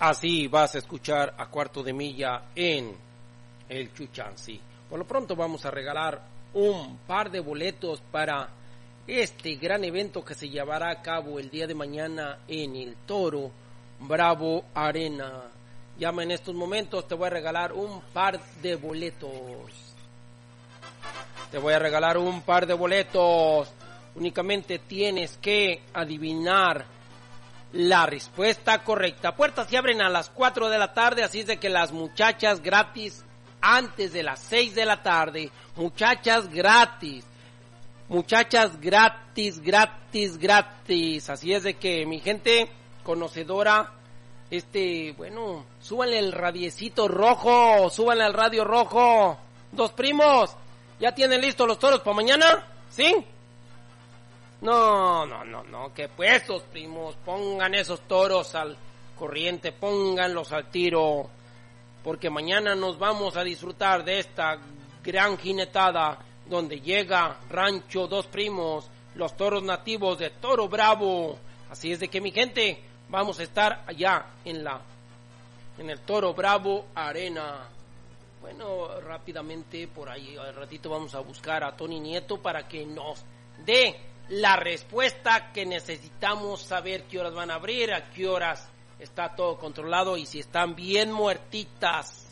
Así vas a escuchar a Cuarto de Milla en el Chuchánsi. Por lo pronto vamos a regalar un par de boletos para este gran evento que se llevará a cabo el día de mañana en el Toro Bravo Arena. Llama en estos momentos, te voy a regalar un par de boletos. Te voy a regalar un par de boletos. Únicamente tienes que adivinar la respuesta correcta. Puertas se abren a las 4 de la tarde, así es de que las muchachas gratis antes de las 6 de la tarde. Muchachas gratis. Muchachas gratis, gratis, gratis. Así es de que mi gente conocedora, súbanle el radiecito rojo, súbanle al radio rojo. Dos primos, ¿ya tienen listos los toros para mañana? ¿Sí? No, que pues los primos, pongan esos toros al corriente, pónganlos al tiro, porque mañana nos vamos a disfrutar de esta gran jinetada, donde llega Rancho Dos Primos, los toros nativos de Toro Bravo. Así es de que mi gente, vamos a estar allá en el Toro Bravo Arena. Bueno, rápidamente por ahí, al ratito vamos a buscar a Tony Nieto para que nos dé la respuesta que necesitamos saber qué horas van a abrir, a qué horas está todo controlado y si están bien muertitas.